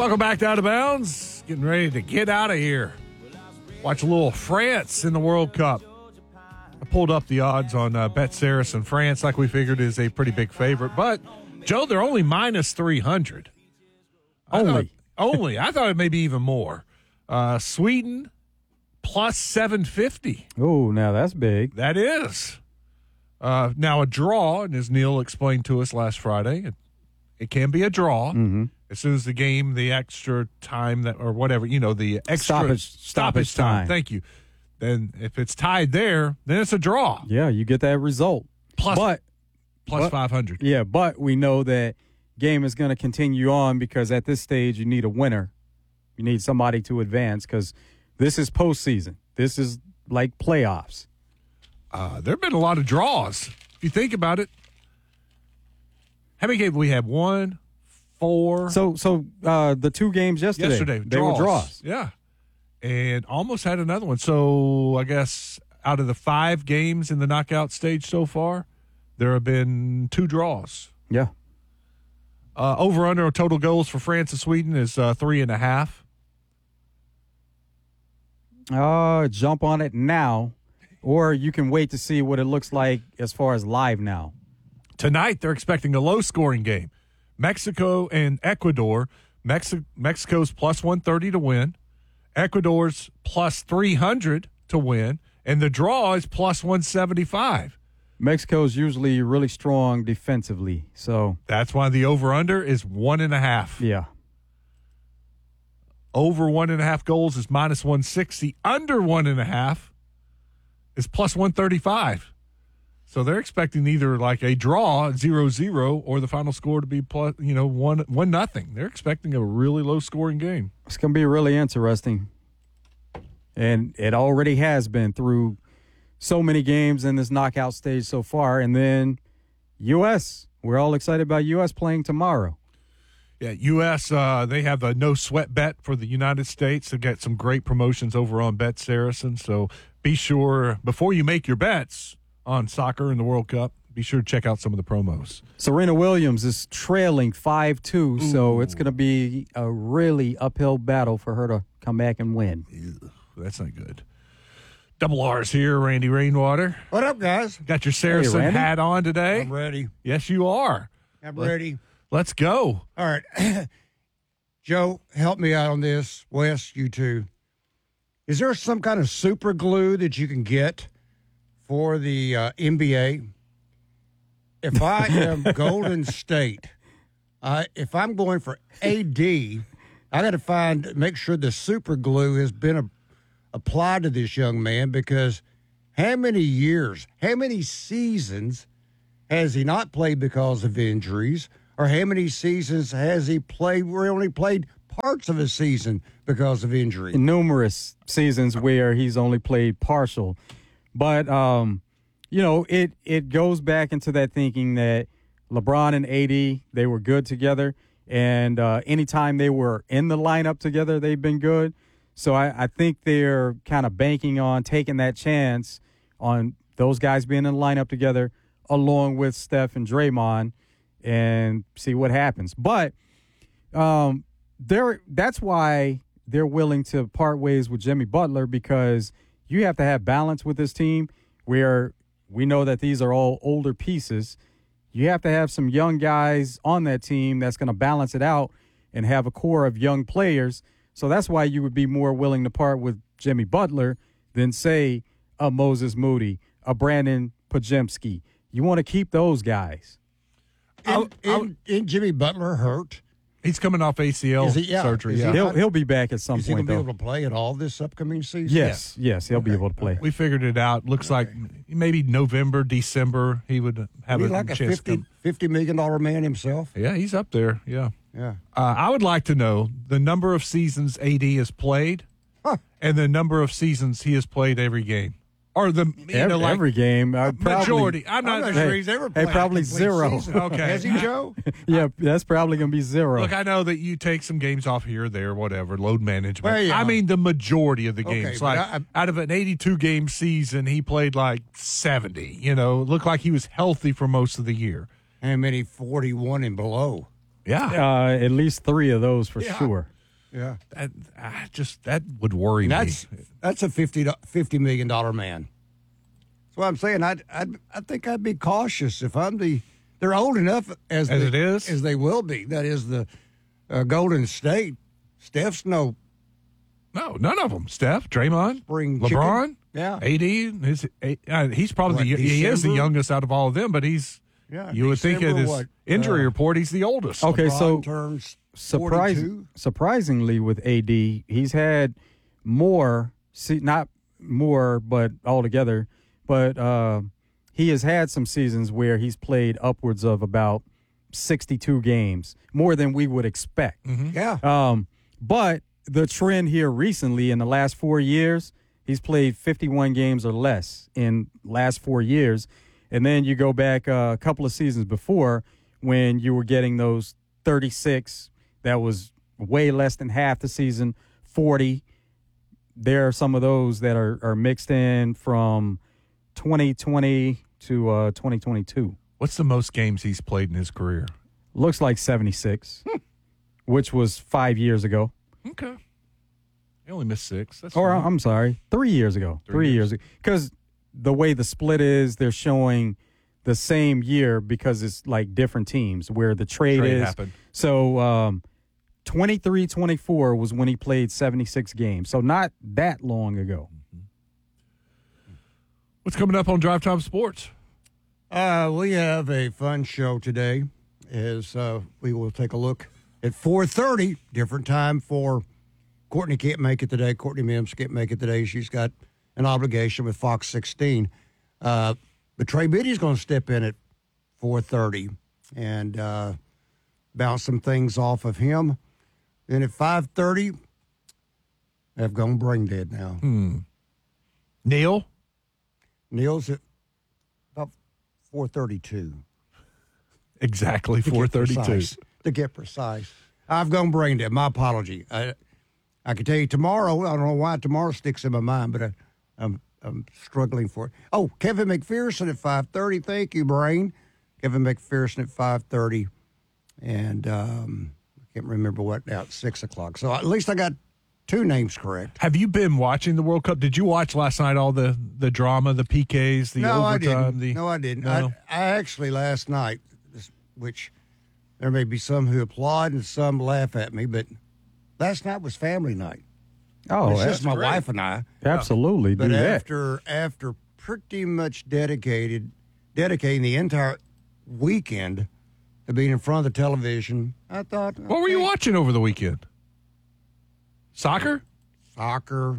Welcome back to Out of Bounds. Getting ready to get out of here. Watch a little France in the World Cup. I pulled up the odds on Bet Saracen. France, like we figured, is a pretty big favorite. But, Joe, they're only minus 300. Only. I thought it may be even more. Sweden, plus 750. Oh, now that's big. That is. Now, a draw, and as Neil explained to us last Friday, it can be a draw. Mm-hmm. As soon as the game, the extra time or whatever, the extra stoppage time. Thank you. Then if it's tied there, then it's a draw. Yeah, you get that result. Plus 500. Yeah, but we know that game is going to continue on because at this stage you need a winner. You need somebody to advance because this is postseason. This is like playoffs. There have been a lot of draws. If you think about it, how many games we had? 1, 4. So the two games yesterday they were draws. Yeah, and almost had another one. So I guess out of the 5 games in the knockout stage so far, there have been 2 draws. Yeah. Over under total goals for France and Sweden is 3.5. Jump on it now, or you can wait to see what it looks like as far as live now. Tonight, they're expecting a low-scoring game. Mexico and Ecuador. Mexico's plus 130 to win. Ecuador's plus 300 to win. And the draw is plus 175. Mexico's usually really strong defensively, so that's why the over-under is 1.5. Yeah. Over 1.5 goals is minus 160. Under 1.5 is plus 135. So they're expecting either like a draw, 0-0, or the final score to be plus, 1-0. They're expecting a really low-scoring game. It's going to be really interesting. And it already has been through so many games in this knockout stage so far. And then U.S., we're all excited about U.S. playing tomorrow. Yeah, U.S., they have a no-sweat bet for the United States to get some great promotions over on Bet Saracen. So be sure, before you make your bets on soccer in the World Cup, be sure to check out some of the promos. Serena Williams is trailing 5-2, so it's going to be a really uphill battle for her to come back and win. Ew, that's not good. Double R's here, Randy Rainwater. What up, guys? Got your Saracen hat on today? I'm ready. Yes, you are. I'm ready. Let's go. All right. Joe, help me out on this. Wes, you too. Is there some kind of super glue that you can get for the NBA? If I am Golden State, if I'm going for AD, I got to make sure the super glue has been applied to this young man, because how many years, how many seasons has he not played because of injuries, or how many seasons has he played where he only played parts of a season because of injury? Numerous seasons where he's only played partial. But, it goes back into that thinking that LeBron and AD, they were good together. And anytime they were in the lineup together, they've been good. So I think they're kind of banking on taking that chance on those guys being in the lineup together along with Steph and Draymond and see what happens. But that's why they're willing to part ways with Jimmy Butler, because you have to have balance with this team where we know that these are all older pieces. You have to have some young guys on that team that's going to balance it out and have a core of young players. So that's why you would be more willing to part with Jimmy Butler than, say, a Moses Moody, a Brandon Podziemski. You want to keep those guys. Isn't Jimmy Butler hurt? He's coming off ACL surgery. Yeah. He'll be back at some point, Is he going to be though. able to play at all this upcoming season? Yes, he'll be able to play. We figured it out. Looks like maybe November, December, he would have a like chance. $50 million man himself. Yeah, he's up there. Yeah. Yeah. I would like to know the number of seasons AD has played and the number of seasons he has played every game. Or every game. Majority. I'm not sure he's ever played. Probably zero. Okay. Has he, Joe? Yeah, that's probably going to be zero. Look, I know that you take some games off here or there, whatever, load management. Well, yeah. I mean, the majority of the games. Okay, out of an 82-game season, he played like 70. It looked like he was healthy for most of the year. How many 41 and below? Yeah. At least 3 of those for sure. Yeah. That would worry me. That's a $50 million man. That's what I'm saying. I think I'd be cautious if they're old enough as they will be. That is the Golden State. Steph's No, none of them. Steph, Draymond, LeBron, yeah, AD. He's probably he is the youngest out of all of them, but he's. Yeah, you would think at his injury report he's the oldest. Okay, LeBron so turns surprisingly with AD, he's had more, not more, but altogether, but he has had some seasons where he's played upwards of about 62 games, more than we would expect. Mm-hmm. Yeah. But the trend here recently in the last 4 years, he's played 51 games or less in last 4 years. And then you go back a couple of seasons before when you were getting those 36, that was way less than half the season, 40. There are some of those that are mixed in from 2020 to 2022. What's the most games he's played in his career? Looks like 76, which was 5 years ago. Okay. He only missed 6. I'm sorry, 3 years ago. 3 years ago. Because the way the split is, they're showing the same year because it's like different teams where the trade is. Happened. So 23-24 was when he played 76 games. So not that long ago. What's coming up on Drive Time Sports? We have a fun show today as we will take a look at 4:30, different time for Courtney can't make it today. Courtney Mims can't make it today. She's got an obligation with Fox 16. But Trey Biddy's going to step in at 4:30 and bounce some things off of him. Then at 5:30, I've gone brain dead now. Neil's at about 4:32. Exactly 4:32. To get precise. I've gone brain dead. My apology. I can tell you tomorrow. I don't know why tomorrow sticks in my mind, but I'm struggling for it. Oh, Kevin McPherson at 5:30. Thank you, brain. Kevin McPherson at 5:30, and I can't remember what now. It's 6 o'clock. So at least I got 2 names correct. Have you been watching the World Cup? Did you watch last night all the drama, the PKs, the overtime? No, I didn't. No? I actually last night, which there may be some who applaud and some laugh at me, but last night was family night. Oh, it's just my wife and I. Absolutely, but do after pretty much dedicating the entire weekend to being in front of the television, I thought. What were you watching over the weekend? Soccer, ton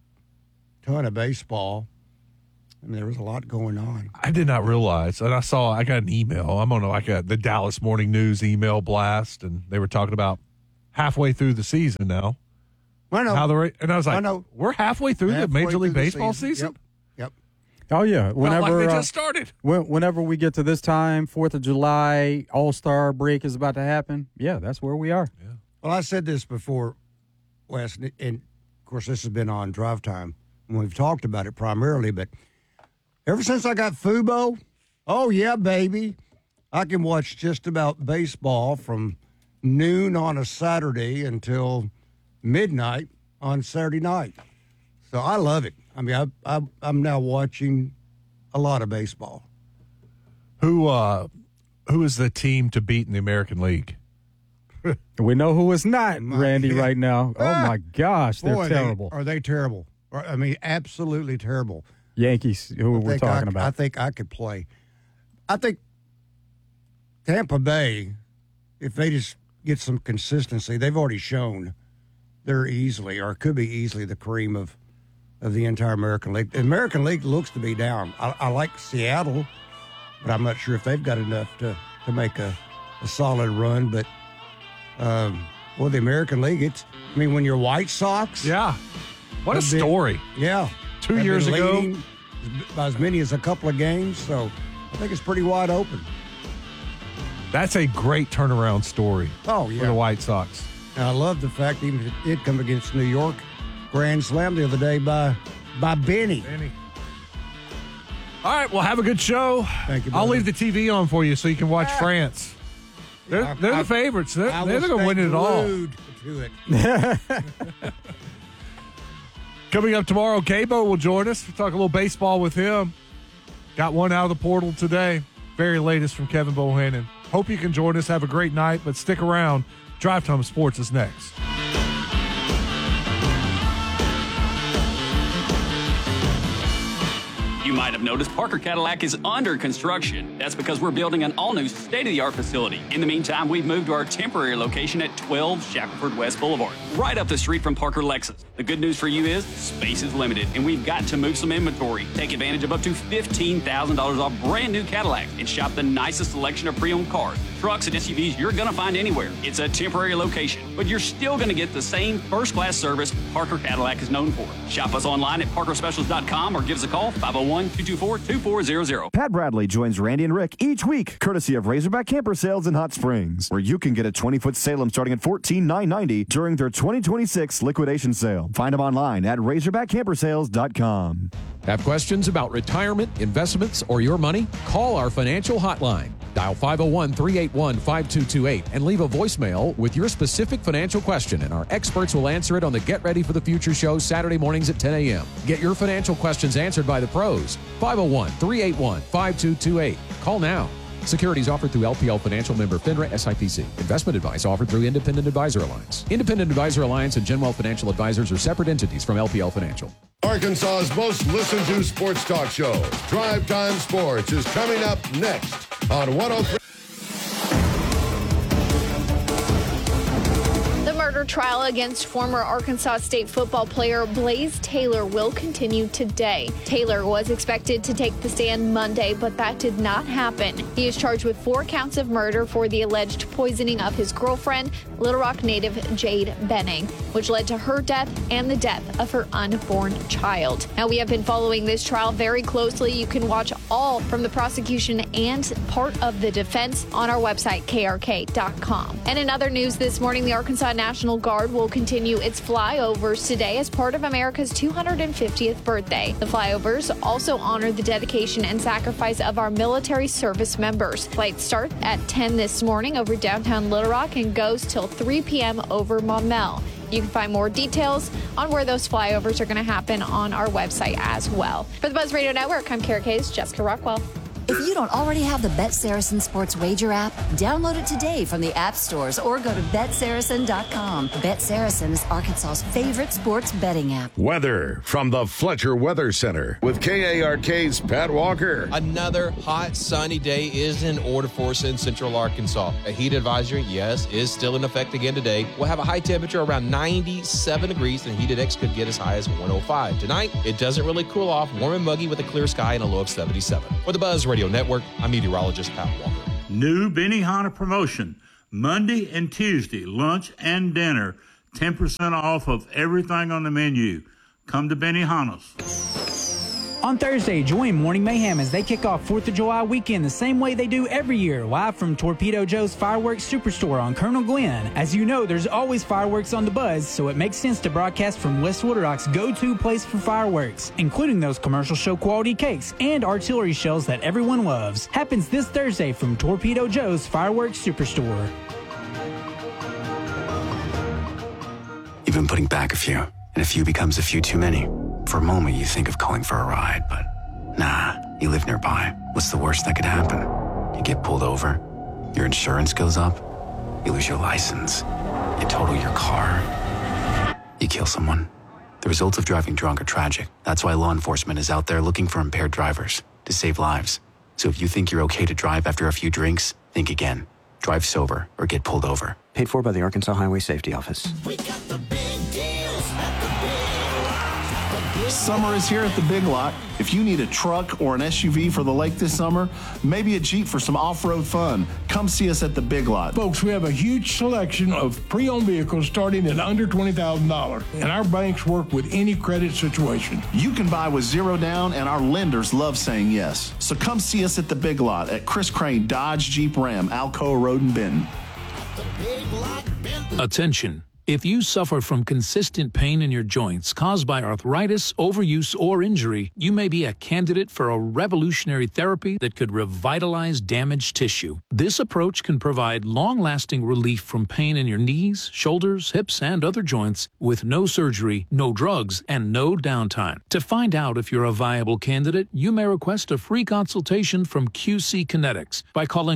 of baseball. I mean, there was a lot going on. I did not realize, and I got an email. I'm on the Dallas Morning News email blast, and they were talking about halfway through the season now. I know. And I was like, we're halfway through the Major League Baseball season? Yep. Oh, yeah. Whenever like they just started. Whenever we get to this time, 4th of July, All-Star break is about to happen. Yeah, that's where we are. Yeah. Well, I said this before, Wes, and of course this has been on Drive Time, and we've talked about it primarily, but ever since I got Fubo, oh, yeah, baby, I can watch just about baseball from noon on a Saturday until midnight on Saturday night. So I love it. I mean, I'm now watching a lot of baseball. Who is the team to beat in the American League? We know who it's not, Randy, right now. Oh, my gosh, they're terrible. Are they terrible? I mean, absolutely terrible. Yankees, who we're talking about. I think I could play. I think Tampa Bay, if they just get some consistency, they've already shown they're easily, or could be easily, the cream of the entire American League. The American League looks to be down. I like Seattle, but I'm not sure if they've got enough to make a solid run. But, well, the American League, when you're White Sox. Yeah. What a story. Yeah. 2 years ago. By as many as a couple of games, so I think it's pretty wide open. That's a great turnaround story. Oh, yeah. For the White Sox. And I love the fact that even if it did come against New York, grand slam the other day by Benny. All right, well, have a good show. Thank you, I'll brother. leave the TV on for you so you can watch France. They're the favorites. They're going to win it all. To it. Coming up tomorrow, Cabo will join us. We'll talk a little baseball with him. Got one out of the portal today. Very latest from Kevin Bohannon. Hope you can join us. Have a great night, but stick around. Drive Time Sports is next. You might have noticed Parker Cadillac is under construction. That's because we're building an all-new state-of-the-art facility. In the meantime, we've moved to our temporary location at 12 Shackelford West Boulevard, right up the street from Parker Lexus. The good news for you is space is limited, and we've got to move some inventory. Take advantage of up to $15,000 off brand new Cadillac and shop the nicest selection of pre-owned cars, trucks, and SUVs you're going to find anywhere. It's a temporary location, but you're still going to get the same first-class service Parker Cadillac is known for. Shop us online at parkerspecials.com or give us a call, 501-224-2400. Pat Bradley joins Randy and Rick each week, courtesy of Razorback Camper Sales in Hot Springs, where you can get a 20-foot Salem starting at $14,990 during their 2026 liquidation sale. Find them online at razorbackcampersales.com. Have questions about retirement, investments, or your money? Call our financial hotline. Dial 501-381-5228 and leave a voicemail with your specific financial question, and our experts will answer it on the Get Ready for the Future show Saturday mornings at 10 a.m. Get your financial questions answered by the pros. 501-381-5228. Call now. Securities offered through LPL Financial, member FINRA SIPC. Investment advice offered through Independent Advisor Alliance. Independent Advisor Alliance and Genwell Financial Advisors are separate entities from LPL Financial. Arkansas's most listened to sports talk show, Drive Time Sports, is coming up next on 103. The murder trial against former Arkansas State football player Blaze Taylor will continue today. Taylor was expected to take the stand Monday, but that did not happen. He is charged with 4 counts of murder for the alleged poisoning of his girlfriend, Little Rock native Jade Benning, which led to her death and the death of her unborn child. Now, we have been following this trial very closely. You can watch all from the prosecution and part of the defense on our website, krk.com. And in other news this morning, the Arkansas National Guard will continue its flyovers today as part of America's 250th birthday. The flyovers also honor the dedication and sacrifice of our military service members. Flights start at 10 this morning over downtown Little Rock and goes till 3 p.m. over Maumelle. You can find more details on where those flyovers are going to happen on our website as well. For the Buzz Radio Network, I'm Kara Kay's Jessica Rockwell. If you don't already have the Bet Saracen Sports Wager app, download it today from the app stores or go to BetSaracen.com. Bet Saracen is Arkansas's favorite sports betting app. Weather from the Fletcher Weather Center with KARK's Pat Walker. Another hot, sunny day is in order for us in Central Arkansas. A heat advisory, yes, is still in effect again today. We'll have a high temperature around 97 degrees, and heated X could get as high as 105. Tonight, it doesn't really cool off, warm and muggy with a clear sky and a low of 77. For the Buzz Radio Network, I'm meteorologist Pat Walker. New Benihana promotion. Monday and Tuesday, lunch and dinner, 10% off of everything on the menu. Come to Benihana's. On Thursday, join Morning Mayhem as they kick off 4th of July weekend the same way they do every year, live from Torpedo Joe's Fireworks Superstore on Colonel Glenn. As you know, there's always fireworks on the Buzz, so it makes sense to broadcast from West Little Rock's go-to place for fireworks, including those commercial show quality cakes and artillery shells that everyone loves. Happens this Thursday from Torpedo Joe's Fireworks Superstore. You've been putting back a few, and a few becomes a few too many. For a moment, you think of calling for a ride, but nah, you live nearby. What's the worst that could happen? You get pulled over, your insurance goes up, you lose your license, you total your car, you kill someone. The results of driving drunk are tragic. That's why law enforcement is out there looking for impaired drivers to save lives. So if you think you're okay to drive after a few drinks, think again. Drive sober or get pulled over. Paid for by the Arkansas Highway Safety Office. We got the big deals at the Big Summer is here at the Big Lot. If you need a truck or an SUV for the lake this summer, maybe a Jeep for some off-road fun, come see us at the Big Lot. Folks, we have a huge selection of pre-owned vehicles starting at under $20,000, and our banks work with any credit situation. You can buy with zero down, and our lenders love saying yes. So come see us at the Big Lot at Chris Crane Dodge Jeep Ram, Alcoa Road in Benton. Attention. If you suffer from consistent pain in your joints caused by arthritis, overuse, or injury, you may be a candidate for a revolutionary therapy that could revitalize damaged tissue. This approach can provide long-lasting relief from pain in your knees, shoulders, hips, and other joints with no surgery, no drugs, and no downtime. To find out if you're a viable candidate, you may request a free consultation from QC Kinetics by calling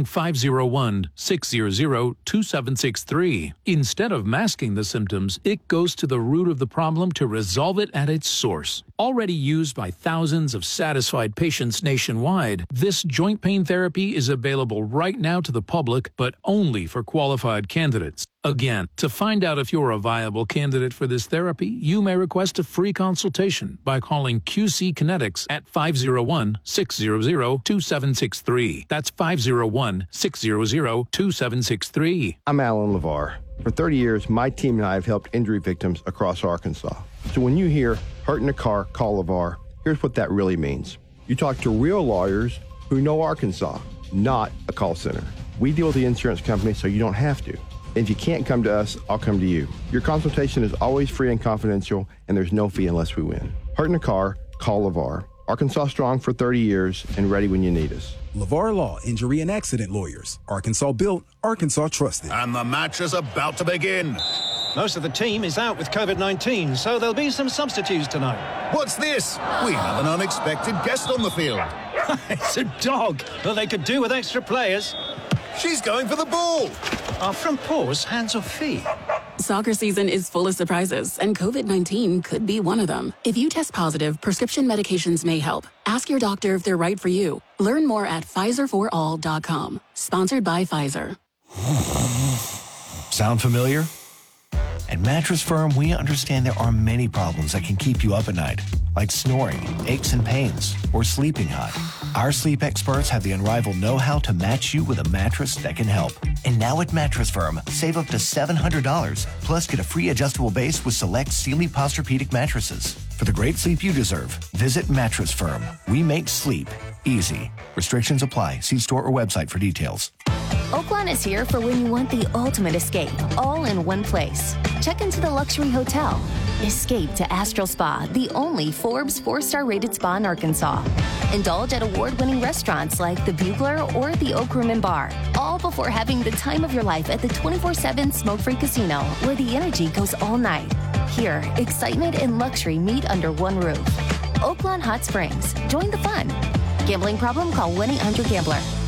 501-600-2763. Instead of masking the symptoms, it goes to the root of the problem to resolve it at its source. Already used by thousands of satisfied patients nationwide, this joint pain therapy is available right now to the public, but only for qualified candidates. Again, to find out if you're a viable candidate for this therapy, you may request a free consultation by calling QC Kinetics at 501-600-2763. That's 501-600-2763. I'm Alan LeVar. For 30 years, my team and I have helped injury victims across Arkansas. So when you hear hurt in a car, call LeVar, here's what that really means. You talk to real lawyers who know Arkansas, not a call center. We deal with the insurance company so you don't have to. And if you can't come to us, I'll come to you. Your consultation is always free and confidential, and there's no fee unless we win. Hurt in a car, call LeVar. Arkansas strong for 30 years and ready when you need us. LeVar Law, Injury and Accident Lawyers. Arkansas built, Arkansas trusted. And the match is about to begin. Most of the team is out with COVID-19, so there'll be some substitutes tonight. What's this? We have an unexpected guest on the field. It's a dog. Well, they could do with extra players. She's going for the ball. Our front paws, hands or feet? Soccer season is full of surprises, and COVID-19 could be one of them. If you test positive, prescription medications may help. Ask your doctor if they're right for you. Learn more at PfizerForAll.com. Sponsored by Pfizer. Sound familiar? At Mattress Firm, we understand there are many problems that can keep you up at night, like snoring, aches and pains, or sleeping hot. Our sleep experts have the unrivaled know-how to match you with a mattress that can help. And now at Mattress Firm, save up to $700, plus get a free adjustable base with select Sealy Posturepedic mattresses. For the great sleep you deserve, visit Mattress Firm. We make sleep easy. Restrictions apply. See store or website for details. Oaklawn is here for when you want the ultimate escape, all in one place. Check into the luxury hotel. Escape to Astral Spa, the only Forbes 4-star rated spa in Arkansas. Indulge at award-winning restaurants like the Bugler or the Oak Room and Bar, all before having the time of your life at the 24/7 smoke-free casino, where the energy goes all night. Here, excitement and luxury meet under one roof. Oaklawn Hot Springs. Join the fun. Gambling problem? Call 1-800-GAMBLER.